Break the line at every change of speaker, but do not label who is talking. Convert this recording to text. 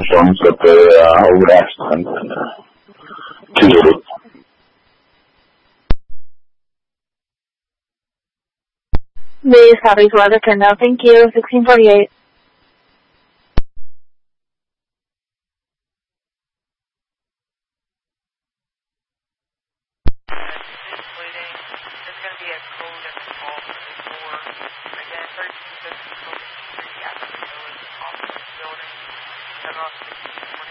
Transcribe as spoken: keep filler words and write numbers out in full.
confirms that the uh, road accident to the
The Southeast Weather Center. Thank you. sixteen forty-eight.
Again, thirteen fifty Oak Street after the village office building. Seven oh six